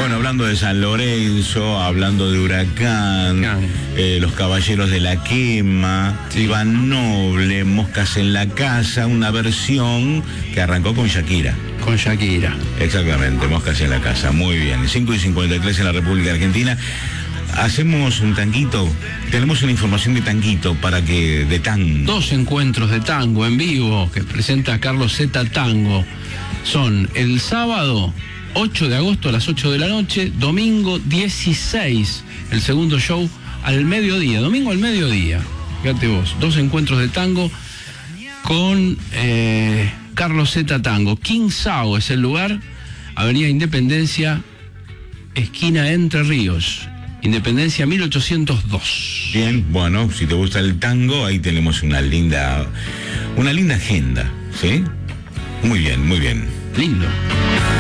Bueno, hablando de San Lorenzo, hablando de Huracán, Los Caballeros de la Quema, Iván Noble, Moscas en la Casa, una versión que arrancó con Shakira. Con Shakira. Exactamente, Moscas en la Casa, muy bien. 5:53 en la República Argentina. Hacemos un tanguito, tenemos una información de tanguito de tango. 2 encuentros de tango en vivo que presenta Carlos Z Tango. Son el sábado 8 de agosto a las 8 de la noche, domingo 16, el segundo show al mediodía, domingo al mediodía. Fíjate vos, 2 encuentros de tango con Carlos Z Tango. King Sao es el lugar, Avenida Independencia, esquina Entre Ríos. Independencia 1802. Bien, bueno, si te gusta el tango, ahí tenemos una linda agenda, ¿sí? Muy bien, muy bien. Lindo.